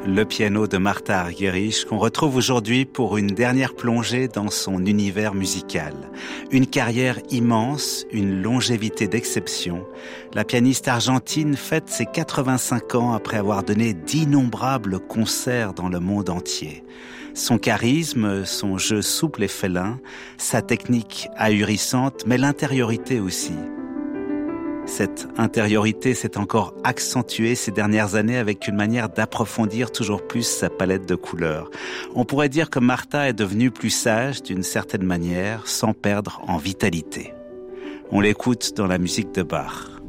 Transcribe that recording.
le piano de Martha Argerich, qu'on retrouve aujourd'hui pour une dernière plongée dans son univers musical. Une carrière immense, une longévité d'exception. La pianiste argentine fête ses 85 ans après avoir donné d'innombrables concerts dans le monde entier. Son charisme, son jeu souple et félin, sa technique ahurissante, mais l'intériorité aussi. Cette intériorité s'est encore accentuée ces dernières années avec une manière d'approfondir toujours plus sa palette de couleurs. On pourrait dire que Martha est devenue plus sage d'une certaine manière, sans perdre en vitalité. On l'écoute dans la musique de Bach.